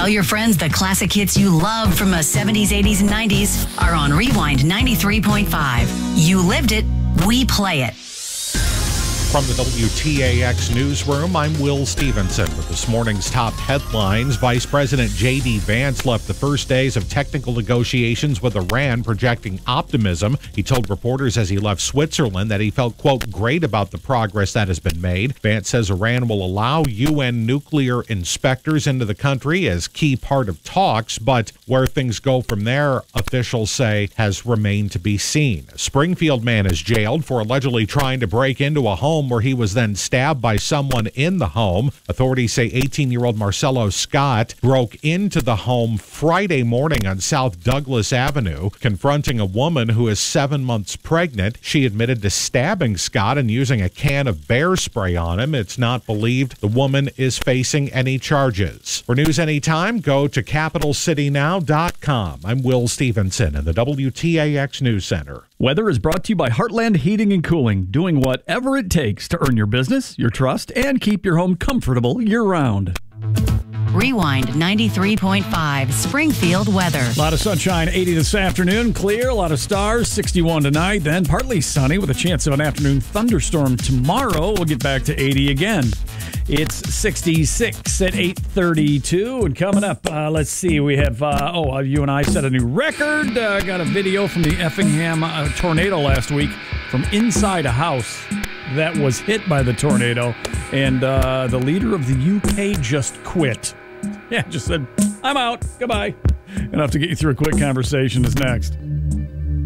Tell your friends the classic hits you love from the 70s, 80s, and 90s are on Rewind 93.5. You lived it, we play it. From the WTAX newsroom, I'm Will Stevenson with this morning's top headlines. Vice President J.D. Vance left the first days of technical negotiations with Iran projecting optimism. He told reporters as he left Switzerland that he felt, quote, great about the progress that has been made. Vance says Iran will allow UN nuclear inspectors into the country as key part of talks, but where things go from there, officials say, has remained to be seen. A Springfield man is jailed for allegedly trying to break into a home where he was then stabbed by someone in the home. Authorities say 18-year-old Marcelo Scott broke into the home Friday morning on South Douglas Avenue, confronting a woman who is 7 months pregnant. She admitted to stabbing Scott and using a can of bear spray on him. It's not believed the woman is facing any charges. For news anytime, go to CapitalCityNow.com. I'm Will Stevenson in the WTAX News Center. Weather is brought to you by Heartland Heating and Cooling, doing whatever it takes to earn your business, your trust, and keep your home comfortable year-round. Rewind 93.5 Springfield weather. A lot of sunshine, 80 this afternoon. Clear, a lot of stars, 61 tonight. Then partly sunny with a chance of an afternoon thunderstorm tomorrow. We'll get back to 80 again. It's 66 at 8:32. And coming up, let's see, we have, you and I set a new record. Got a video from the Effingham tornado last week from inside a house that was hit by the tornado. And the leader of the UK just quit. Yeah, just said, I'm out. Goodbye. Enough to get you through a quick conversation is next.